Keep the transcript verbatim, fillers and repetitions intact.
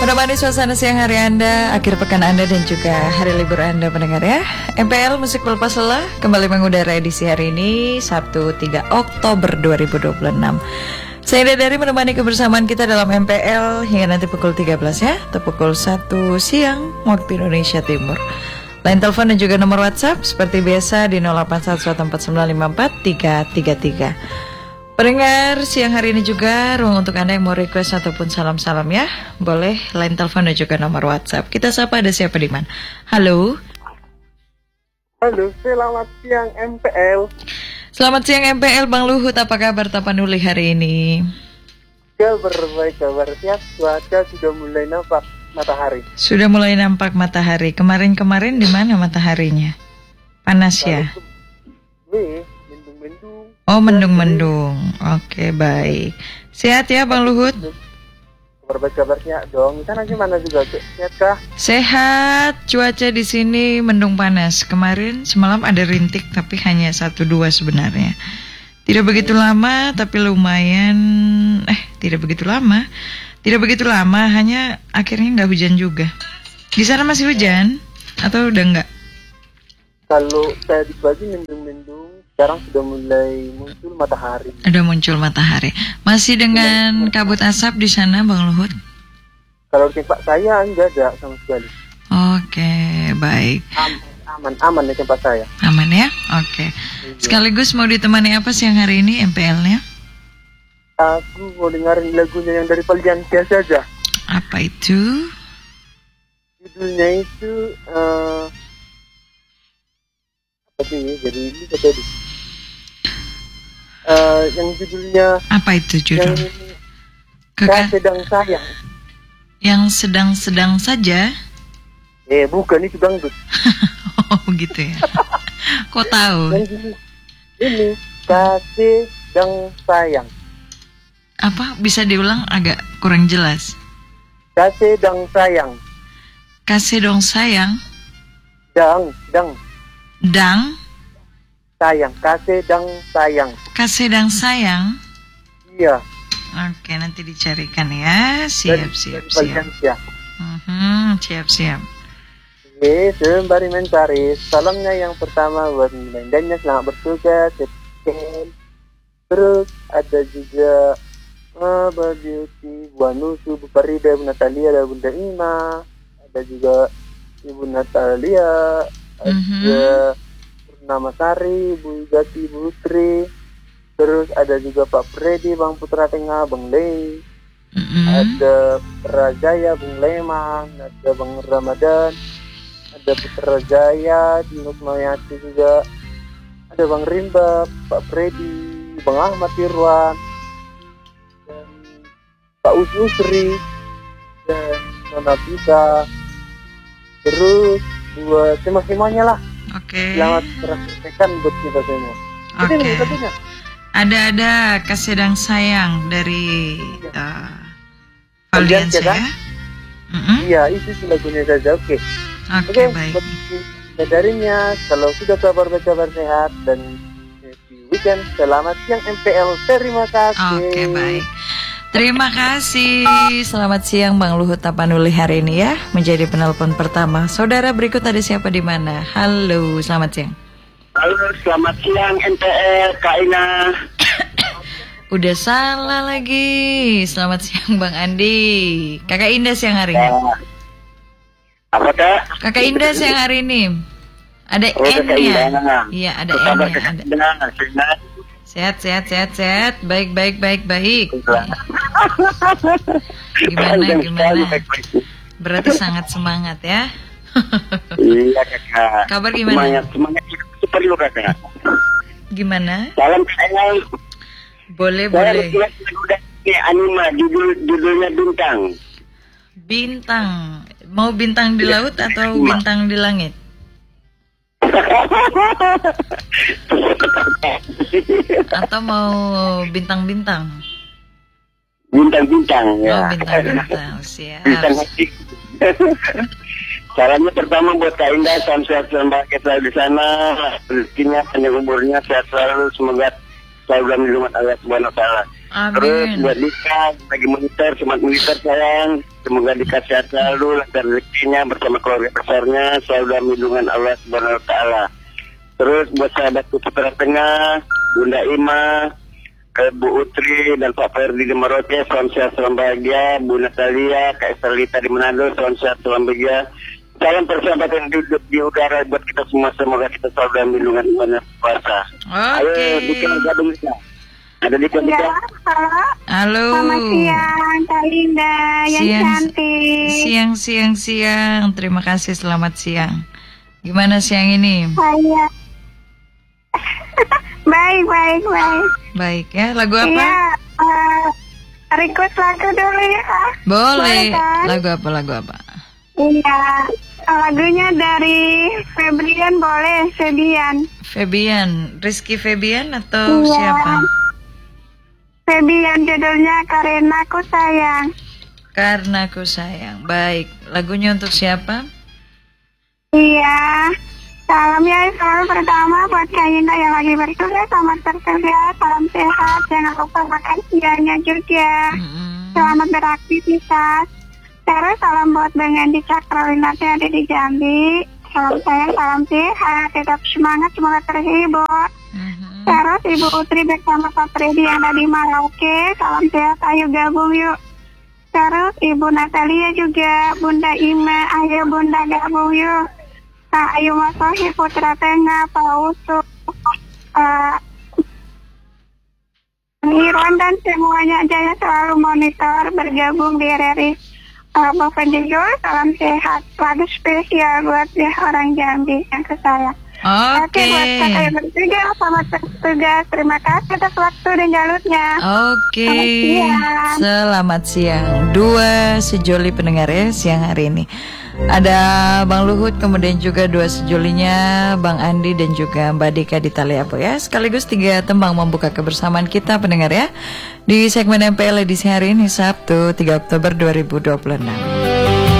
Menemani suasana siang hari Anda, akhir pekan Anda dan juga hari libur Anda pendengar ya. M P L Musik Pelepas Lelah kembali mengudara edisi hari ini Sabtu tiga Oktober dua ribu dua puluh enam. Saya dari menemani kebersamaan kita dalam M P L hingga nanti pukul tiga belas ya, atau pukul satu siang waktu Indonesia Timur. Line telepon dan juga nomor WhatsApp seperti biasa di nol delapan satu satu empat sembilan lima empat tiga tiga tiga. Pendengar, siang hari ini juga ruang untuk Anda yang mau request ataupun salam-salam ya. Boleh line telepon dan juga nomor WhatsApp. Kita sapa, ada siapa di mana? Halo. Halo, selamat siang M P L. Selamat siang M P L, Bang Luhut. Apa kabar Tapanuli hari ini? Kabar baik, kabar siap. Cuaca sudah mulai nampak matahari. Sudah mulai nampak matahari. Kemarin-kemarin di mana mataharinya? Panas ya? Nih, mendung-mendung. Oh, mendung-mendung. Oke, baik. Sehat ya Bang Luhut? Kabar baik, kabarnya dong. Sana gimana juga? Sehat kah? Sehat. Cuaca di sini mendung panas. Kemarin semalam ada rintik tapi hanya satu dua sebenarnya. Tidak begitu lama tapi lumayan. Eh, tidak begitu lama. Tidak begitu lama, hanya akhirnya nggak hujan juga. Di sana masih hujan atau udah nggak? Kalau saya di pagi mendung-mendung, sekarang sudah mulai muncul matahari. Ada muncul matahari. Masih dengan kabut asap di sana Bang Luhut? Kalau di tempat saya enggak ada sama sekali. Oke, baik. Aman, aman, aman di tempat saya. Aman ya? Oke. Sekaligus mau ditemani apa siang hari ini M P L-nya? Aku mau dengerin lagunya yang dari Valiansia saja. Apa itu? Judulnya itu uh, apa sih? Jadi ini kata dia. Uh, yang judulnya apa itu judul? Yang Kakak sedang sayang. Yang sedang-sedang saja? Eh, bukan, itu dangdut. Oh, gitu ya. Kok tahu? Yang ini, ini kasih dan sayang. Apa? Bisa diulang, agak kurang jelas. Kasih dan sayang. Kasih dong sayang. Dang, dang. Dang. Sayang, kasih dan sayang. Kasih dan sayang. Iya. Oke, nanti dicarikan ya. Siap, siap, siap. Ya. Mm-hmm, siap, siap. Oke, sembari mencari salamnya yang pertama buat Mendanya, selamat bertugas. Terus ada juga uh, Beauty, Bu Anusu, Bu Farida, Bu Natalia, dan Bunda Ima. Ada juga Ibu Natalia, mm-hmm. ada Purnama Sari, Bu Jati, Bu Utri. Terus ada juga Pak Freddy, Bang Putra Tengah, Bang Lei. Mm-hmm. Ada Rajaya, Bung Leman. Ada Bang Ramadan. Ada Putra Jaya, Dinus Mayati juga. Ada Bang Rimba, Pak Freddy, Bang Ahmad Irwan, dan Pak Usri, dan Nona Bisa. Terus buat semua-semuanya lah. Oke. Okay. Selamat merasakan buat kita semua. Oke. Okay. Ada-ada kasih dan sayang dari uh, Valiansia ya? Mm-hmm. Iya, itu lagunya saja. Oke. Okay. Oke, okay, okay, baik. Darinya, kalau sudah kabar-kabar sehat dan happy weekend, selamat siang M P L. Terima kasih. Oke, okay, baik. Terima kasih. Selamat siang Bang Luhut Tapanuli hari ini ya, menjadi penelpon pertama. Saudara berikut ada siapa di mana? Halo, selamat siang. Halo, selamat siang M P L, Kak Ina. Udah salah lagi. Selamat siang Bang Andi. Kakak Indah siang hari ini. Ya. Apa Kak? Kakak Indah siang hari ini. Ada oh, N-nya. Iya, ada N-nya. Ada. Sehat, sehat, sehat, sehat. Baik, baik, baik, baik. Gimana, gimana? Berarti sangat semangat ya. Iya Kakak. Kabar gimana? Semangat, semangat itu perlu Kakak. Gimana? Salam saya. Boleh, saya boleh. Saya udah ini anima judul judulnya Bintang. Bintang. Mau bintang di laut atau bintang di langit? Atau mau bintang-bintang? Bintang-bintang ya. Oh, bintang-bintang. Siap. Bintang hati. Salamnya pertama buat Kak Indah, salam sehat selalu bahagia di sana, rezekinya panjang umurnya sehat selalu, semoga selalu dalam lindungan Allah Subhanahu wa taala. Amin. Terus buat Dika, bagi militer, semangat militer sayang. Semoga Dika sehat selalu, lancar rezekinya bersama keluarga besarnya, selalu dalam lindungan Allah Subhanahu Wa Taala. Terus buat sahabatku Putra Tengah, Bunda Ima, Bu Utri dan Pak Ferdi di Maroke, salam sehat, salam bahagia. Bu Natalia, Kak Estelita di Manado, salam sehat, salam bahagia. Salam persahabatan duduk di udara buat kita semua. Semoga kita selalu dalam lindungan Tuhan puasa. Oke. Ayo, Dika gabung Dika. Ada Dika Ya, Dika. halo. Halo. Selamat siang, Kak Linda yang Siang, cantik. Siang, siang, siang. Terima kasih, selamat siang. Gimana siang ini? Saya. baik, baik, baik. Baik ya, lagu apa? Iya, uh, request lagu dulu ya. Boleh. Boleh, kan? Lagu apa, lagu apa? Iya, lagunya dari Febrian boleh, Febian. Febian, Rizky Febian atau Iya. siapa? Febian judulnya Karena Ku Sayang. Karena Ku Sayang. Baik, lagunya untuk siapa? Iya, salam ya, salam pertama buat Kak Yinda yang lagi bertugas, selamat berkerja, salam sehat, jangan lupa makan siangnya juga, Mm-mm. selamat beraktivitas. Terus salam buat Bang Andi Cakrawinata yang ada di Jambi, salam sayang, salam sehat, tetap semangat, semoga terhibur. Mhm. Terus Ibu Utri bersama Pak Freddy yang ada di Merauke, salam sehat, ayo gabung yuk. Terus Ibu Natalia juga, Bunda Ima, ayo Bunda gabung yuk. Kak Ayu Masohi, Putra Tengah, Pak Usu, uh, Irwan dan semuanya Jaya selalu monitor bergabung di R R I. Uh, Bapak Jujur, salam sehat. Lagu spesial buat ya orang Jambi yang kesayang. Oke, Oke. buat Kak Ayu bertugas, selamat bertugas. Terima kasih atas waktu dan jalurnya. Oke. Selamat siang. Selamat siang. Dua sejoli pendengar ya siang hari ini. Ada Bang Luhut, kemudian juga dua sejolinya Bang Andi dan juga Mbak Dika di Taliapo ya. Sekaligus tiga tembang membuka kebersamaan kita pendengar ya. Di segmen M P L edisi hari ini Sabtu tiga Oktober dua ribu dua puluh enam.